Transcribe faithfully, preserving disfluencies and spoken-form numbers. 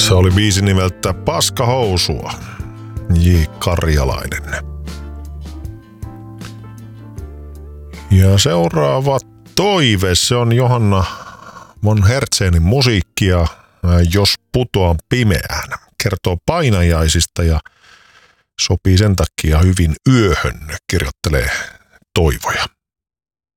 Se oli biisi nimeltä Paskahousua, J. Karjalainen. Ja seuraava toive, se on Johanna von Hertzenin musiikkia, Jos putoan pimeään. Kertoo painajaisista ja sopii sen takia hyvin yöhön, kirjoittelee Toivoja.